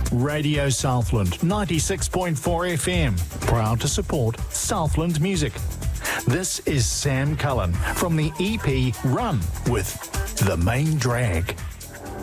Radio Southland 96.4 FM, proud to support Southland music. This is Sam Cullen from the EP Run with The Main Drag.